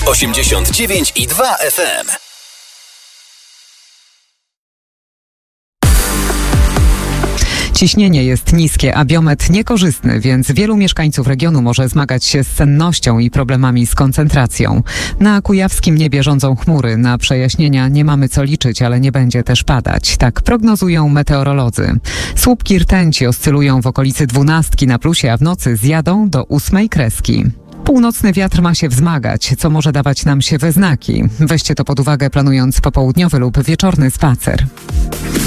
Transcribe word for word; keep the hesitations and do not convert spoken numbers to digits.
osiemdziesiąt dziewięć i dwa F M. Ciśnienie jest niskie, a biometr niekorzystny, więc wielu mieszkańców regionu może zmagać się z sennością i problemami z koncentracją. Na kujawskim niebie rządzą chmury. Na przejaśnienia nie mamy co liczyć, ale nie będzie też padać. Tak prognozują meteorolodzy. Słupki rtęci oscylują w okolicy dwunastki na plusie, a w nocy zjadą do ósmej kreski. Północny wiatr ma się wzmagać, co może dawać nam się we znaki. Weźcie to pod uwagę, planując popołudniowy lub wieczorny spacer.